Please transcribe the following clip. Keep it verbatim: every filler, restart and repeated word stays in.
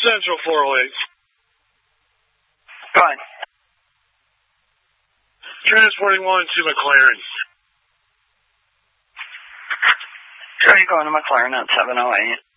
Central four oh eight. Go ahead. Transporting one to McLaren. Sure, you're going to McLaren at seven oh eight.